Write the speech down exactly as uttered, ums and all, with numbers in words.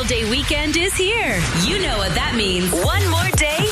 Memorial Day weekend is here. You know what that means. One more day,